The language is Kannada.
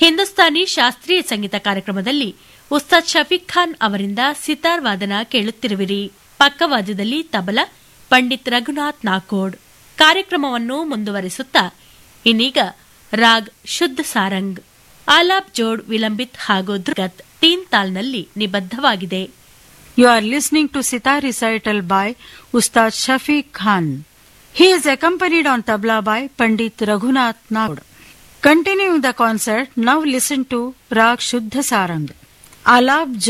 ಹಿಂದೂಸ್ತಾನಿ ಶಾಸ್ತ್ರೀಯ ಸಂಗೀತ ಕಾರ್ಯಕ್ರಮದಲ್ಲಿ ಉಸ್ತಾದ್ ಶಫೀಕ್ ಖಾನ್ ಅವರಿಂದ ಸಿತಾರ್ ವಾದನ ಕೇಳುತ್ತಿರುವಿರಿ. ಪಕ್ಕವಾದ್ಯದಲ್ಲಿ ತಬಲಾ ಪಂಡಿತ್ ರಘುನಾಥ್ ನಾಕೋಡ್. ಕಾರ್ಯಕ್ರಮವನ್ನು ಮುಂದುವರಿಸುತ್ತಾ ಇನ್ನೀಗ ರಾಗ್ ಶುದ್ಧ ಸಾರಂಗ್, ಆಲಾಪ್ ಜೋಡ್ ವಿಲಂಬಿತ್ ಹಾಗೂ ಧೃಗತ್ ತೀನ್ ತಾಲ್ನಲ್ಲಿ ನಿಬದ್ಧವಾಗಿದೆ. You are listening to Sitar recital by Ustad Shafiq Khan. He is accompanied on tabla by Pandit Raghunath Naud. Continuing the concert, now listen to Rag Shuddha Sarang. Alap